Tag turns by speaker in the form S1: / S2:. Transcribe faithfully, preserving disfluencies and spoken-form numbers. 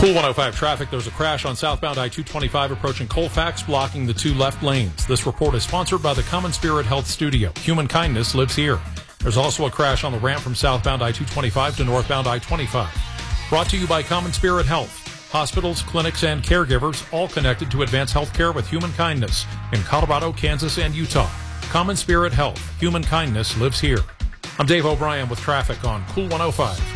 S1: Cool one oh five traffic. There's a crash on southbound I two twenty-five approaching Colfax, blocking the two left lanes. This report is sponsored by the Common Spirit Health Studio. Human kindness lives here. There's also a crash on the ramp from southbound I two twenty-five to northbound I twenty-five. Brought to you by Common Spirit Health. Hospitals, clinics, and caregivers, all connected to advance health care with human kindness in Colorado, Kansas, and Utah. Common Spirit Health. Human kindness lives here. I'm Dave O'Brien with traffic on Cool one oh five.